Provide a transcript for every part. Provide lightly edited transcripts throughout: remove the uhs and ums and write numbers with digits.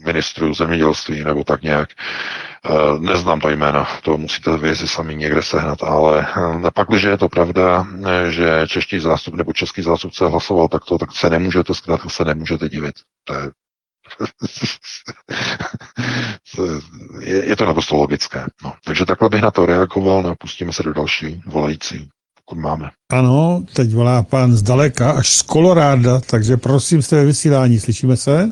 ministrů zemědělství nebo tak nějak. Neznám ta jména, to musíte vy si sami někde sehnat, ale pak, když je to pravda, že čeští zástup nebo český zástupce hlasoval takto, tak se nemůžete zkrátka se nemůžete divit. To je to naprosto logické. No. Takže takhle bych na to reagoval, no, pustíme se do další volající, pokud máme. Ano, teď volá pán zdaleka, až z Koloráda, takže prosím, jste ve vysílání, slyšíme se?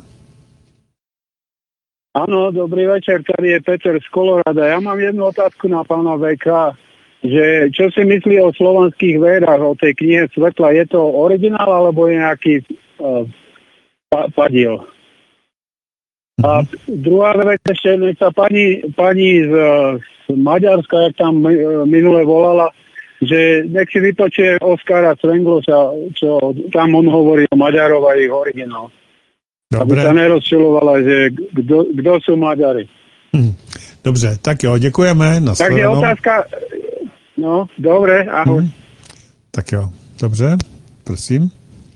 Áno, dobrý večer, tady je Peter z Kolorada. Ja mám jednu otázku na pána VK, že čo si myslí o slovanských vedách, o tej knihe Svetla, je to originál alebo je nejaký padiel? A druhá vec ešte, nech sa pani z Maďarska, jak tam minule volala, že nech si vypočuje Oskara Svenglosa, čo tam on hovorí o Maďarov a ich originál. Dobre. Aby sa nerozčilovala, že kdo sú Maďari. Dobře, tak jo, děkujeme. Takže otázka, no, dobre, ahoj. Tak jo, dobře, prosím.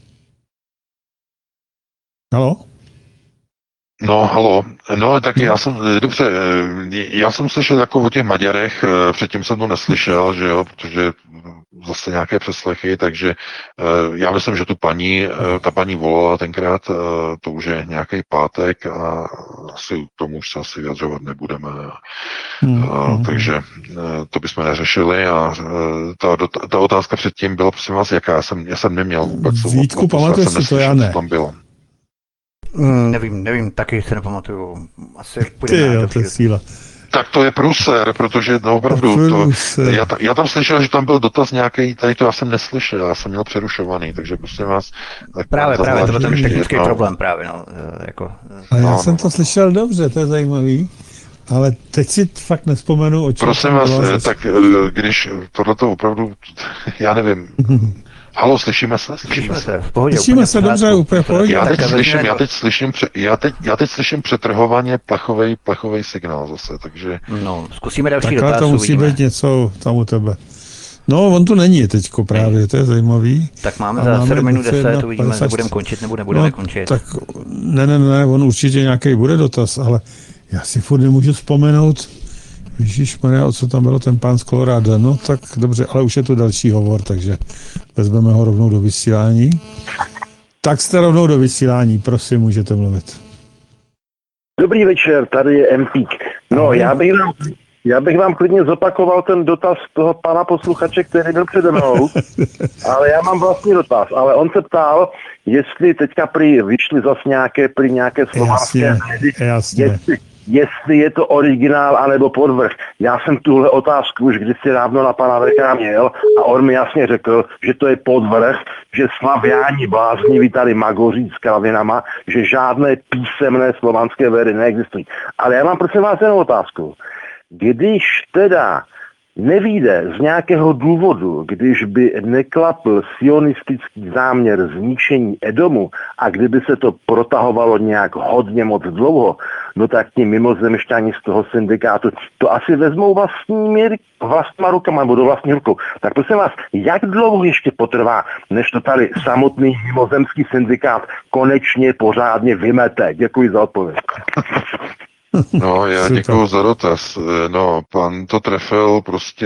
Halo? No, halo. No, tak já jsem slyšel jako o těch Maďarech, předtím jsem to neslyšel, že jo, protože zase nějaké přeslechy, takže já myslím, že ta paní volala tenkrát, to už je nějaký pátek a asi tomu už se asi vyjadřovat nebudeme. Takže to bychom neřešili a ta otázka předtím byla, prosím vás, jaká? Já jsem neměl vůbec. Vítku, pamatuješ si to, já ne. Tam bylo. Nevím, taky se nepamatuju. Asi to je síla. Tak to je průser, protože no, opravdu já tam slyšel, že tam byl dotaz nějaký, tady to já jsem neslyšel, já jsem měl přerušovaný, takže prostě vás... Právě, to byl ten technický problém právě, no. Já jsem to slyšel dobře, to je zajímavý, ale teď si fakt nespomenu, o čem... Prosím vás, tak když tohleto opravdu, já nevím... Halo, slyšíme se? Slyšíme se, v pohodě. Slyšíme se dobře, úplně v pohodě. Já teď slyším přetrhovaně plechovej signál zase, takže... No, zkusíme další dotaz. Takhle to musí být něco tam u tebe. No, on tu není teďko právě, to je zajímavý. Tak máme za 7 minut 10, uvidíme, zda budeme končit, nebo nebudeme končit. Tak ne, on určitě nějaký bude dotaz, ale já si furt nemůžu vzpomenout, ježišmarja, o co tam bylo ten pán z Koloráda. No tak dobře, ale už je tu další hovor, takže vezmeme ho rovnou do vysílání. Tak jste rovnou do vysílání, prosím, můžete mluvit. Dobrý večer, tady je Empík. No, já bych vám klidně zopakoval ten dotaz toho pana posluchače, který byl přede mnou, ale já mám vlastní dotaz. Ale on se ptal, jestli teďka vyšly zase nějaké slovanské Jasně. Jestli je to originál anebo podvrh. Já jsem tuhle otázku už kdysi dávno na pana VK měl a on mi jasně řekl, že to je podvrh, že slaviáni blázniví tady magoří s kravinama, že žádné písemné slovanské védy neexistují. Ale já mám prosím vás jenom otázku. Když teda nevyjde z nějakého důvodu, když by neklapl sionistický záměr zničení Edomu a kdyby se to protahovalo nějak hodně moc dlouho, no tak ti mimozemšťani z toho syndikátu to asi vezmou vlastníma rukama nebo do vlastní rukou. Tak prosím vás, jak dlouho ještě potrvá, než to tady samotný mimozemský syndikát konečně pořádně vymete? Děkuji za odpověď. No, já děkuju za dotaz. No, pan to trefil prostě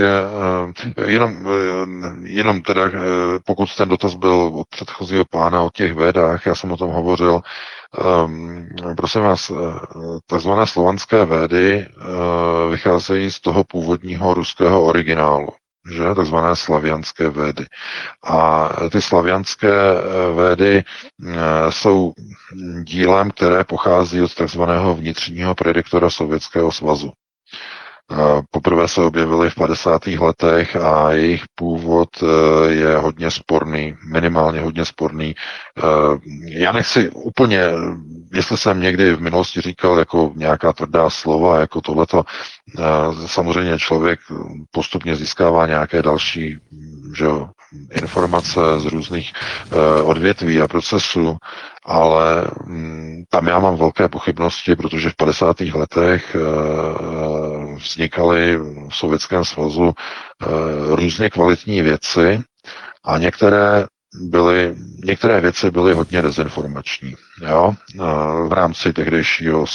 jenom teda, pokud ten dotaz byl od předchozího pána o těch védách, já jsem o tom hovořil, prosím vás, takzvané slovanské védy vycházejí z toho původního ruského originálu, že, takzvané slavianské védy. A ty slavianské védy jsou dílem, které pochází od takzvaného vnitřního prediktora Sovětského svazu. Poprvé se objevily v 50. letech a jejich původ je hodně sporný, minimálně hodně sporný. Já nechci úplně, jestli jsem někdy v minulosti říkal jako nějaká tvrdá slova, jako tohleto, samozřejmě člověk postupně získává nějaké další, že jo, informace z různých odvětví a procesů, ale tam já mám velké pochybnosti, protože v 50. letech vznikaly v Sovětském svazu různě kvalitní věci a některé věci byly hodně dezinformační. Jo? V rámci tehdejšího